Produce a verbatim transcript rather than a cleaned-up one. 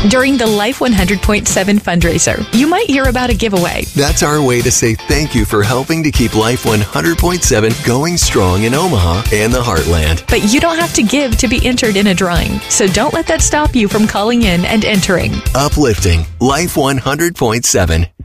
during the Life one hundred point seven fundraiser. You might hear about a giveaway. That's our way to say thank you for helping to keep Life one hundred point seven going strong in Omaha and the Heartland. But you don't have to give to be entered in a drawing, so don't let that stop you from calling in and entering. Uplifting Life one hundred point seven.